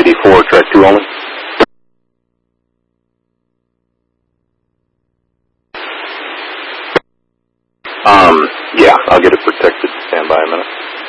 84, track 2 only. Yeah, I'll get it protected. Stand by a minute.